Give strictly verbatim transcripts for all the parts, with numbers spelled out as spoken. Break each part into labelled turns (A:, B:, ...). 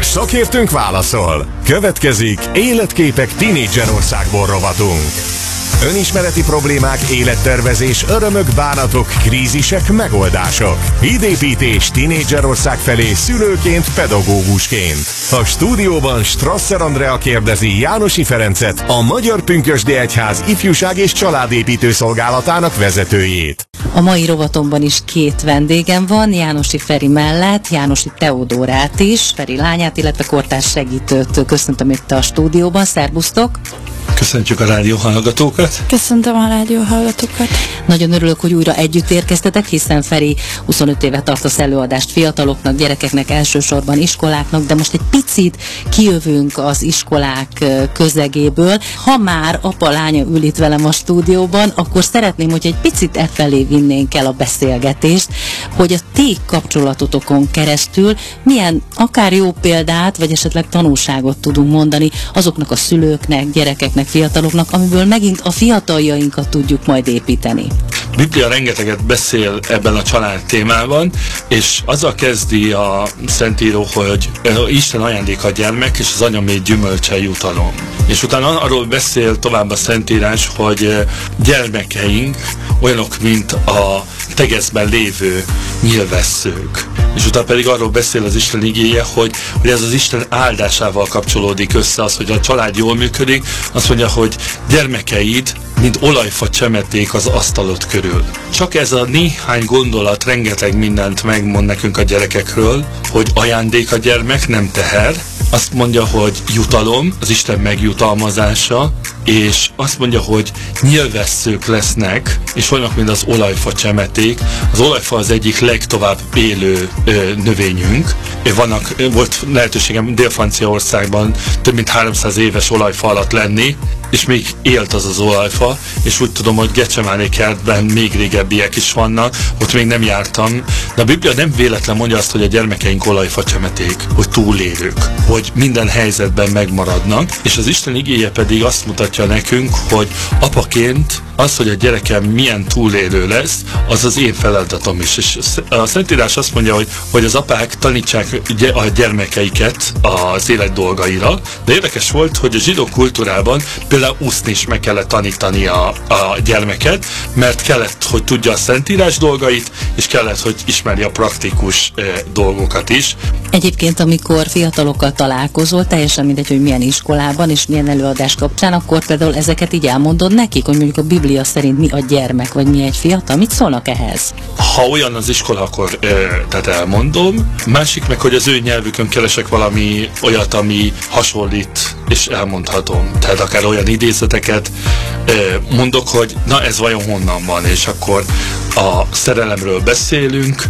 A: szakértőnk válaszol. Következik Életképek Tínédzserországból rovatunk. Önismereti problémák, élettervezés, örömök, bánatok, krízisek, megoldások. Hídépítés Tínédzserország felé szülőként, pedagógusként. A stúdióban Strasser Andrea kérdezi Jánosi Ferencet, a Magyar Pünkösdi Egyház ifjúság és családépítő szolgálatának vezetőjét.
B: A mai rovatomban is két vendégem van, Jánosi Feri mellett, Jánosi Teodórát is, Feri lányát, illetve kortárs segítőt köszöntöm itt a stúdióban. Szerbusztok!
C: Köszöntjük a rádióhallgatókat!
D: Köszöntöm a rádióhallgatókat!
B: Nagyon örülök, hogy újra együtt érkeztetek, hiszen Feri huszonöt éve tartasz előadást fiataloknak, gyerekeknek, elsősorban iskoláknak, de most egy picit kijövünk az iskolák közegéből. Ha már apa-lánya ül itt velem a stúdióban, akkor szeretném, hogy egy picit e felé vinnénk el a beszélgetést, hogy a ti kapcsolatotokon keresztül milyen akár jó példát, vagy esetleg tanulságot tudunk mondani azoknak a szülőknek, gyerekeknek, fiataloknak, amiből megint a fiataljainkat tudjuk majd építeni.
C: A Biblia rengeteget beszél ebben a család témában, és azzal kezdi a Szentíró, hogy Isten ajándék a gyermek, és az anyamét gyümölcse jutalom. És utána arról beszél tovább a Szentírás, hogy gyermekeink olyanok, mint a tegezben lévő nyilvesszők. És utána pedig arról beszél az Isten igéje, hogy, hogy ez az Isten áldásával kapcsolódik össze, az, hogy a család jól működik, azt mondja, hogy gyermekeid, mint olajfa csemeték az asztalod körül. Csak ez a néhány gondolat rengeteg mindent megmond nekünk a gyerekekről, hogy ajándék a gyermek, nem teher. Azt mondja, hogy jutalom, az Isten megjutalmazása, és azt mondja, hogy nyilvesszők lesznek, és olyanok, mint az olajfa csemeték. Az olajfa az egyik legtovább élő ö, növényünk. Vannak, volt lehetőségem Dél-Franciaországban több mint háromszáz éves olajfa alatt lenni, és még élt az az olajfa, és úgy tudom, hogy Gecsemáné kertben még régebbiek is vannak, ott még nem jártam, de a Biblia nem véletlen mondja azt, hogy a gyermekeink olajfa csemeték, hogy túlélők, hogy minden helyzetben megmaradnak, és az Isten igéje pedig azt mutatja nekünk, hogy apaként az, hogy a gyerekem milyen túlélő lesz, az az én feladatom is. És a Szentírás azt mondja, hogy, hogy az apák tanítsák a gyermekeiket az élet dolgaira, de érdekes volt, hogy a zsidó kultúrában például úszni is meg kellett tanítani a, a gyermeket, mert kellett, hogy tudja a Szentírás dolgait, és kellett, hogy ismerje a praktikus e, dolgokat is.
B: Egyébként, amikor fiatalokkal találkozol, teljesen mindegy, hogy milyen iskolában és milyen előadás kapcsán, akkor például ezeket így elmondod nekik, hogy mondjuk a Biblia szerint mi a gyermek, vagy mi egy fiatal, mit szólnak ehhez?
C: Ha olyan az iskola, akkor e, tehát elmondom. Másik meg, hogy az ő nyelvükön keresek valami olyat, ami hasonlít, és elmondhatom. Tehát akár olyan idézeteket e, mondok, hogy na ez vajon honnan van, és akkor a szerelemről beszélünk,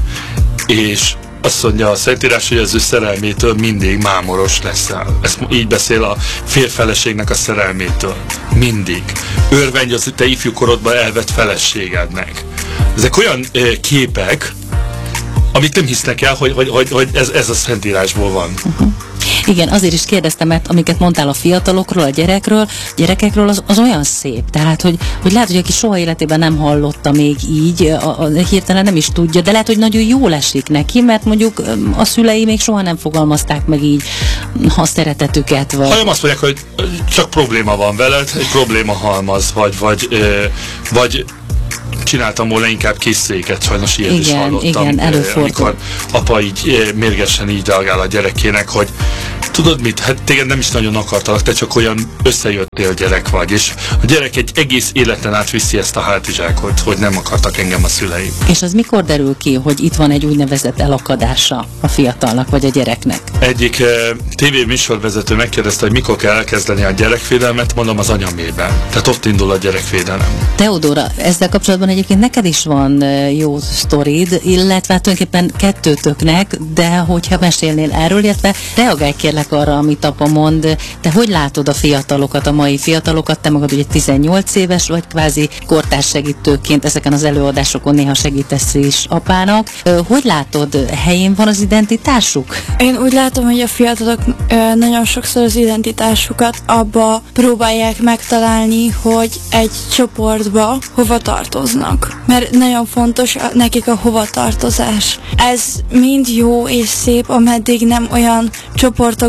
C: és azt mondja a Szentírás, hogy az ő szerelmétől mindig mámoros leszel. Ezt így beszél a férfeleségnek a szerelmétől. Mindig. Örvendj az te ifjúkorodban elvett feleségednek. Ezek olyan e, képek, amit nem hisznek el, hogy, hogy, hogy, hogy ez, ez a Szentírásból van.
B: Uh-huh. Igen, azért is kérdeztem, mert amiket mondtál a fiatalokról, a gyerekről, gyerekekről, az, az olyan szép. Tehát, hogy, hogy lehet, hogy aki soha életében nem hallotta még így, a, a, hirtelen nem is tudja, de lehet, hogy nagyon jól esik neki, mert mondjuk a szülei még soha nem fogalmazták meg így a szeretetüket. Vagy...
C: Hanem azt mondják, hogy csak probléma van veled, egy probléma halmaz, vagy, vagy, ö, vagy csináltam volna inkább készszéket, sajnos ilyet
B: igen,
C: is hallottam.
B: Igen, előfordul.
C: Amikor apa így mérgesen így reagál a gyerekének, hogy tudod mit, hát téged nem is nagyon akartalak, te csak olyan összejöttél gyerek vagy, és a gyerek egy egész életen át viszi ezt a hátizsákot, hogy nem akartak engem a szüleim.
B: És az mikor derül ki, hogy itt van egy úgynevezett elakadása a fiatalnak vagy a gyereknek?
C: Egyik uh, tévé műsorvezető megkérdezte, hogy mikor kell elkezdeni a gyerekvédelmet, mondom az anyamében. Tehát ott indul a gyerekvédelem.
B: Teodóra, ezzel kapcsolatban egyébként neked is van jó sztorid, illetve tulajdonképpen kettőtöknek, de hogyha mesélnél erről, illetve reagálj kérlek arra, amit apa mond. Te hogy látod a fiatalokat, a mai fiatalokat? Te magad ugye tizennyolc éves vagy, kvázi kortárs segítőként ezeken az előadásokon néha segítesz is apának. Hogy látod, helyén van az identitásuk?
D: Én úgy látom, hogy a fiatalok nagyon sokszor az identitásukat abba próbálják megtalálni, hogy egy csoportba hova tartoznak. Mert nagyon fontos nekik a hovatartozás. Ez mind jó és szép, ameddig nem olyan csoportok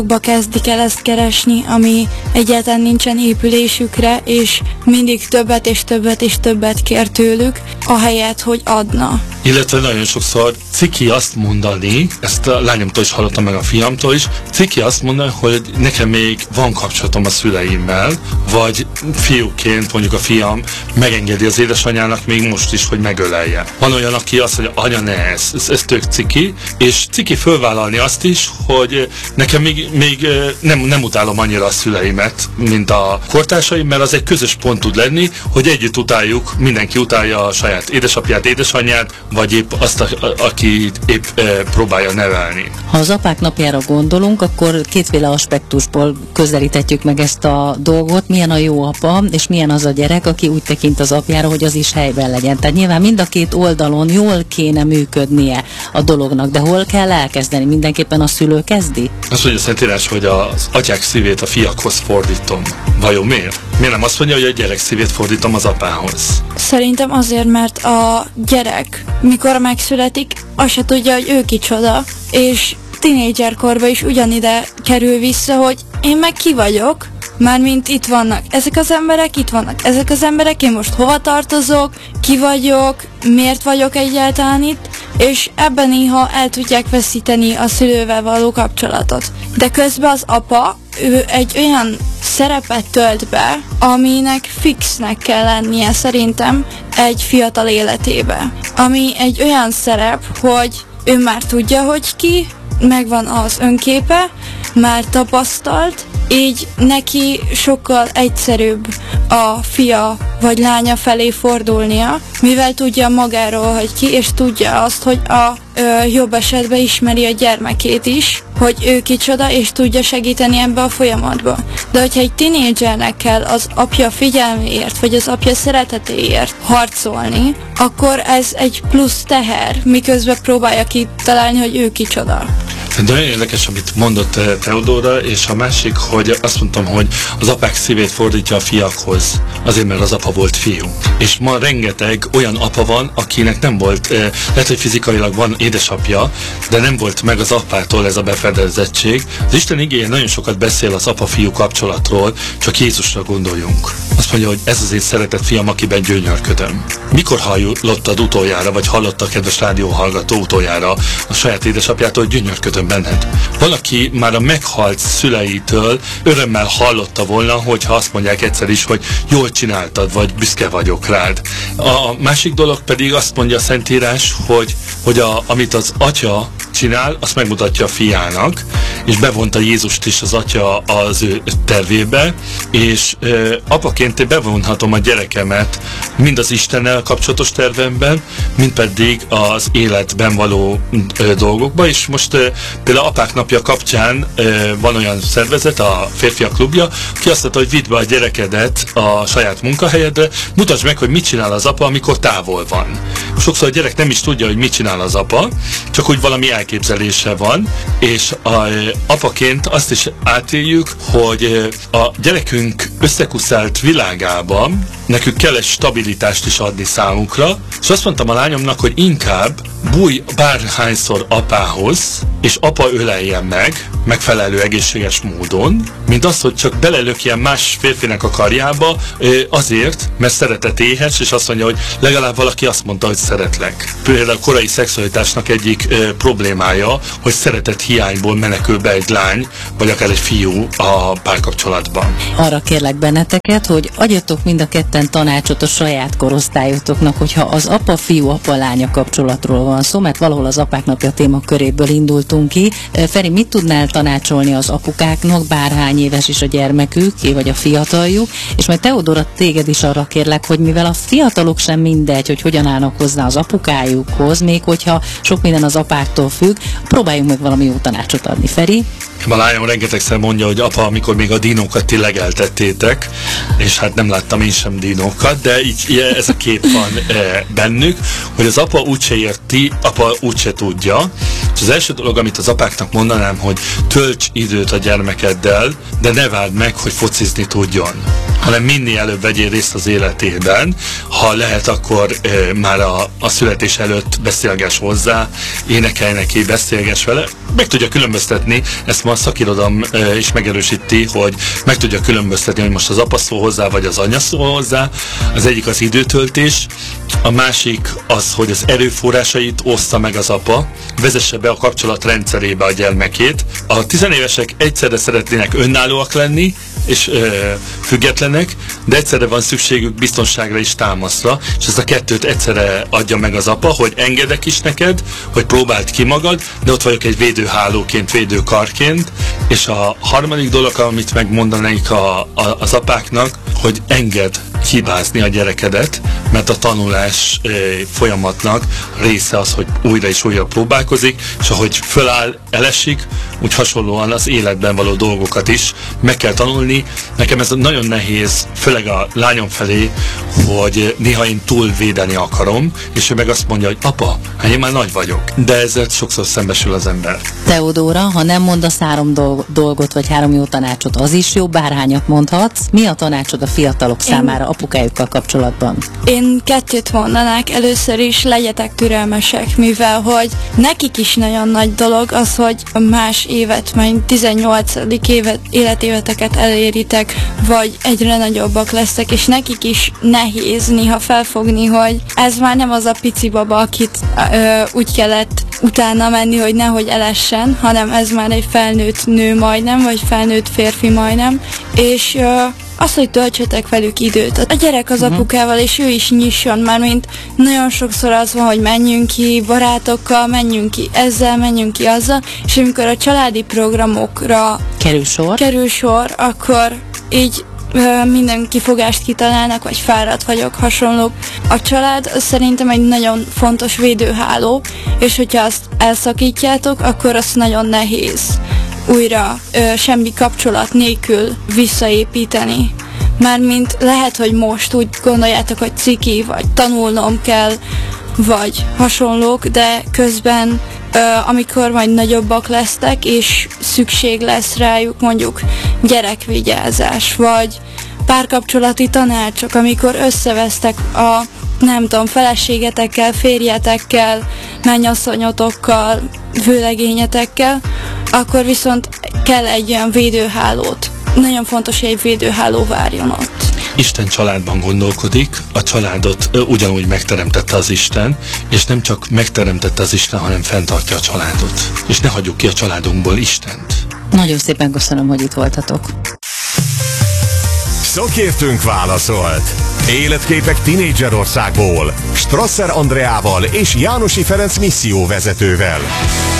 D: házakba kezdik el ezt keresni, ami egyáltalán nincsen épülésükre, és mindig többet és többet és többet kér tőlük, ahelyett, hogy adna.
C: Illetve nagyon sokszor ciki azt mondani, ezt a lányomtól is hallottam, meg a fiamtól is, ciki azt mondani, hogy nekem még van kapcsolatom a szüleimmel, vagy fiúként mondjuk a fiam megengedi az édesanyának még most is, hogy megölelje. Van olyan, aki azt mondja, anya ne, ez, ez, ez tök ciki, és ciki fölvállalni azt is, hogy nekem még, még nem, nem utálom annyira a szüleimet, mint a kortársaim, mert az egy közös pont tud lenni, hogy együtt utáljuk, mindenki utálja a saját édesapját, édesanyját, vagy épp azt, a, a, aki épp e, próbálja nevelni.
B: Ha az apák napjára gondolunk, akkor kétféle aspektusból közelíthetjük meg ezt a dolgot. Milyen a jó apa, és milyen az a gyerek, aki úgy tekint az apjára, hogy az is helyben legyen. Tehát nyilván mind a két oldalon jól kéne működnie a dolognak, de hol kell elkezdeni? Mindenképpen a szülő kezdi?
C: Azt mondja a Szentírás, hogy az atyák szívét a fiakhoz fordítom. Vajon miért? Miért nem azt mondja, hogy a gyerek szívét fordítom az apához?
D: Szerintem azért, mert a gyerek, mikor megszületik, azt se tudja, hogy ő kicsoda, és tínédzserkorban is ugyanide kerül vissza, hogy én meg ki vagyok, mármint itt vannak ezek az emberek, itt vannak ezek az emberek, én most hova tartozok, ki vagyok, miért vagyok egyáltalán itt, és ebben néha el tudják veszíteni a szülővel való kapcsolatot. De közben az apa, ő egy olyan szerepet tölt be, aminek fixnek kell lennie szerintem egy fiatal életébe. Ami egy olyan szerep, hogy ő már tudja, hogy ki, megvan az önképe, már tapasztalt, így neki sokkal egyszerűbb a fia vagy lánya felé fordulnia, mivel tudja magáról, hogy ki, és tudja azt, hogy a ö, jobb esetben ismeri a gyermekét is, hogy ő kicsoda, és tudja segíteni ebbe a folyamatba. De hogyha egy tinédzsernek kell az apja figyelméért, vagy az apja szeretetéért harcolni, akkor ez egy plusz teher, miközben próbálja kitalálni, hogy ő kicsoda.
C: De nagyon érdekes, amit mondott Teodóra, és a másik, hogy azt mondtam, hogy az apák szívét fordítja a fiakhoz, azért, mert az apa volt fiú. És ma rengeteg olyan apa van, akinek nem volt, lehet, hogy fizikailag van édesapja, de nem volt meg az apától ez a befedezettség. Az Isten igéje nagyon sokat beszél az apa-fiú kapcsolatról, csak Jézusra gondoljunk. Azt mondja, hogy ez az én szeretett fiam, akiben gyönyörködöm. Mikor hallottad utoljára, vagy hallotta a kedves rádióhallgató utoljára a saját édesapjától, hogy gyönyörködöm benned? Valaki már a meghalt szüleitől örömmel hallotta volna, hogyha azt mondják egyszer is, hogy jól csináltad, vagy büszke vagyok rád. A másik dolog pedig azt mondja a Szentírás, hogy, hogy a, amit az atya csinál, azt megmutatja a fiának, és bevonta Jézust is az atya az ő tervébe, és ö, apaként én bevonhatom a gyerekemet mind az Istennel kapcsolatos tervemben, mind pedig az életben való ö, dolgokba, és most ö, például Apák Napja kapcsán ö, van olyan szervezet, a Férfiak Klubja, ki azt mondta, hogy vidd be a gyerekedet a saját munkahelyedre, mutasd meg, hogy mit csinál az apa, amikor távol van. Sokszor a gyerek nem is tudja, hogy mit csinál az apa, csak úgy valami elképzelése van, és a, apaként azt is átéljük, hogy a gyerekünk összekuszált világában nekünk kell egy stabilitást is adni számunkra, és azt mondtam a lányomnak, hogy inkább bújj bárhányszor apához, és apa öleljen meg, megfelelő egészséges módon, mint az, hogy csak belelökjen más férfinek a karjába azért, mert szeretet éhes, és azt mondja, hogy legalább valaki azt mondta, hogy szeretlek. Például a korai szexualitásnak egyik e, problémája, hogy szeretet hiányból menekül be egy lány, vagy akár egy fiú a párkapcsolatban.
B: Arra kérlek benneteket, hogy adjatok mind a ketten tanácsot a saját korosztályotoknak, hogyha az apa-fiú, apa-lánya kapcsolatról van szó, mert valahol az Apák Napja témaköréből indultunk ki. Feri, mit tudnál tanácsolni az apukáknak, bárhány éves is a gyermekük, vagy a fiataljuk, és majd Teodóra, téged is arra kérlek, hogy mivel a fiatalok sem mindegy, hogy hogyan állnak hozzá az apukájukhoz, még hogyha sok minden az apáktól függ, próbáljunk meg valami jó tanácsot adni. Feri?
C: A lányom rengetegszer mondja, hogy apa, amikor még a dinókat ti legeltettétek, és hát nem láttam én sem dinókat, de így ez a kép van e, bennük, hogy az apa úgyse érti, apa úgyse tudja. És az első dolog, amit az apáknak mondanám, hogy tölts időt a gyermekeddel, de ne várd meg, hogy focizni tudjon. hanem minél előbb vegyél részt az életében. Ha lehet, akkor e, már a, a születés előtt beszélgess hozzá, énekelj neki, beszélgess vele, meg tudja különböztetni, ezt ma a szakirodalom e, is megerősíti, hogy meg tudja különböztetni, hogy most az apa szól hozzá, vagy az anya szól hozzá. Az egyik az időtöltés, a másik az, hogy az erőforrásait oszta meg az apa, vezesse be a kapcsolat rendszerébe a gyermekét. A tizenévesek egyszerre szeretnének önállóak lenni, és ö, függetlenek, de egyszerre van szükségük biztonságra és támaszra, és ezt a kettőt egyszerre adja meg az apa, hogy engedek is neked, hogy próbáld ki magad, de ott vagyok egy védőhálóként, védőkarként, és a harmadik dolog, amit megmondanék a, a, az apáknak, hogy engedd hibázni a gyerekedet, mert a tanulás e, folyamatnak része az, hogy újra és újra próbálkozik, és ahogy föláll, elesik, úgy hasonlóan az életben való dolgokat is meg kell tanulni. Nekem ez nagyon nehéz, főleg a lányom felé, hogy néha én túlvédeni akarom, és ő meg azt mondja, hogy apa, hát én már nagy vagyok. De ezzel sokszor szembesül az ember.
B: Teodóra, ha nem mondasz három dolgot, vagy három jó tanácsot, az is jó, bárhányat mondhatsz. Mi a tanácsod a fiatalok számára apukájukkal kapcsolatban?
D: Én kettőt mondanák. Először is legyetek türelmesek, mivel hogy nekik is nagyon nagy dolog az, hogy más évet, majd tizennyolcadik évet, életéveteket eléritek, vagy egyre nagyobbak lesztek, és nekik is nehéz néha felfogni, hogy ez már nem az a pici baba, akit ö, úgy kellett utána menni, hogy nehogy elessen, hanem ez már egy felnőtt nő majdnem, vagy felnőtt férfi majdnem, és ö, az, hogy töltsetek velük időt. A gyerek az uh-huh. apukával, és ő is nyisson, mármint nagyon sokszor az van, hogy menjünk ki barátokkal, menjünk ki ezzel, menjünk ki azzal, és amikor a családi programokra
B: kerül sor,
D: kerül sor akkor így ö, minden kifogást kitalálnak, vagy fáradt vagyok, hasonlók. A család szerintem egy nagyon fontos védőháló, és hogyha azt elszakítjátok, akkor az nagyon nehéz újra ö, semmi kapcsolat nélkül visszaépíteni. Mármint lehet, hogy most úgy gondoljátok, hogy ciki, vagy tanulnom kell, vagy hasonlók, de közben ö, amikor majd nagyobbak lesztek, és szükség lesz rájuk, mondjuk gyerekvigyázás, vagy párkapcsolati tanácsok, amikor összevesztek a nem tudom, feleségetekkel, férjetekkel, mennyasszonyotokkal, vőlegényetekkel, akkor viszont kell egy olyan védőhálót. Nagyon fontos, hogy egy védőháló várjon ott.
C: Isten családban gondolkodik, a családot ö, ugyanúgy megteremtette az Isten, és nem csak megteremtette az Isten, hanem fenntartja a családot. És ne hagyjuk ki a családunkból Istent.
B: Nagyon szépen köszönöm, hogy itt voltatok.
A: Szakértőnk válaszolt. Életképek Tinédzserországból. Strasser Andreával és Jánosi Ferenc misszióvezetővel.